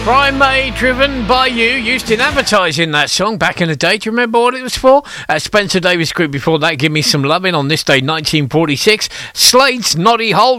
Brian May, Driven by You, used in advertising that song back in the day. Do you remember what it was for? Spencer Davis Group before that, Give Me Some Lovin' on this day, 1946. Slade's Noddy Hole.